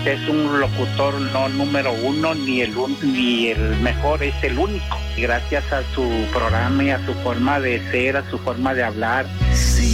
Usted es un locutor no número uno, ni el mejor, es el único. Gracias a su programa y a su forma de ser, a su forma de hablar,